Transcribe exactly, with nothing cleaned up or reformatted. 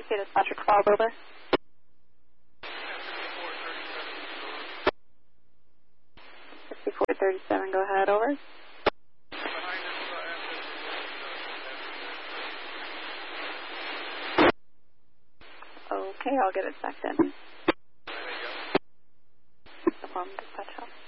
K dispatcher twelve, over. fifty-four thirty-seven, go ahead, over. Okay, I'll get it backed in. No problem, dispatch help.